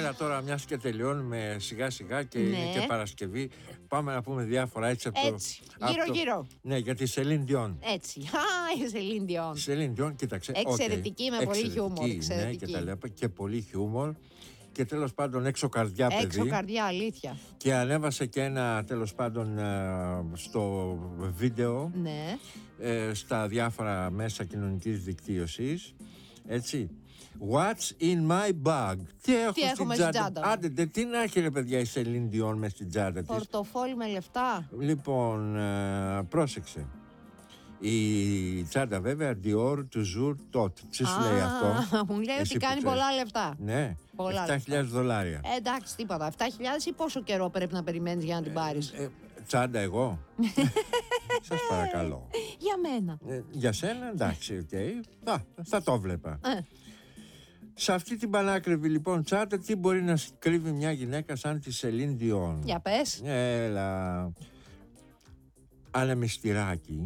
Δευτέρα τώρα, μιας και τελειώνουμε σιγά σιγά και είναι και Παρασκευή. Πάμε να πούμε διάφορα έτσι από Έτσι, γύρω-γύρω. Ναι, για τη Σελίν Διόν. Έτσι. Η Σελίν Διόν. Σελίν Διόν, κοίταξε. Εξαιρετική, με πολύ χιούμορ. Ναι, και τα λοιπά. Και πολύ χιούμορ. Και τέλος πάντων έξω καρδιά, παιδί. Έξω καρδιά, αλήθεια. Και ανέβασε και ένα τέλος πάντων στο βίντεο. Ναι. Στα διάφορα μέσα κοινωνικής δικτύωσης. Έτσι. What's in my bag? Τι έχω στην τσάντα. Άντε, τι να έχει ρε παιδιά η Σελίν Διόν μες στην τσάντα της. Πορτοφόλι με λεφτά. Λοιπόν, πρόσεξε. Η τσάντα βέβαια Dior Toujours Tot. Τι σου λέει αυτό? Μου λέει ότι κάνει πολλά λεφτά. Ναι, $7,000. Εντάξει, τίποτα. 7.000 ή πόσο καιρό πρέπει να περιμένεις για να την πάρεις? Τσάντα εγώ. Σας παρακαλώ. Για μένα. Για σένα εντάξει, οκ. Θα το βλέπα. Σε αυτή την πανάκριβη λοιπόν τσάντα, τι μπορεί να κρύβει μια γυναίκα σαν τη Σελίν Διόν? Για πες. Έλα. Ανεμιστηράκι.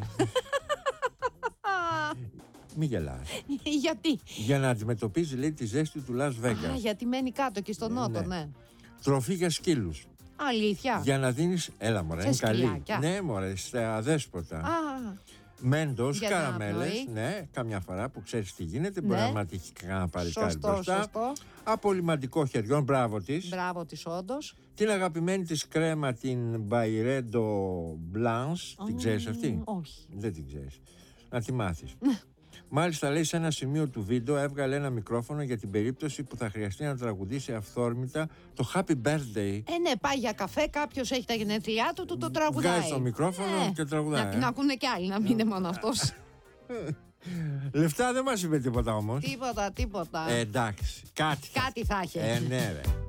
Μη γελάς. Γιατί? Για να αντιμετωπίζει, λέει, τη ζέστη του Las Vegas. Γιατί μένει κάτω και στο νότο, ναι. Τροφή για σκύλους. Αλήθεια. Για να δίνεις, έλα μωρέ, είναι καλή. Ναι μωρέ, στα αδέσποτα. Μέντος, καραμέλες, ναι, καμιά φορά που ξέρεις τι γίνεται, μπορεί να τύχει κανένα παλικάρι μπροστά. Σωστό. Απολυμαντικό χεριών, μπράβο της. Μπράβο της, όντως. Την αγαπημένη της κρέμα, την Byredo Blanche, την ξέρεις αυτή? Όχι. Δεν την ξέρεις. Να τη μάθεις. Μάλιστα, λέει, σε ένα σημείο του βίντεο έβγαλε ένα μικρόφωνο για την περίπτωση που θα χρειαστεί να τραγουδήσει αυθόρμητα το Happy Birthday. Ναι, πάει για καφέ, κάποιος έχει τα γενέθλιά του, το τραγουδάει. Βγάζει το μικρόφωνο και τραγουδάει. Να ακούνε κι άλλοι, να μην είναι μόνο αυτός. Λεφτά δεν μας είπε τίποτα όμως. Τίποτα. Εντάξει, κάτι θα έχει. Ναι ρε.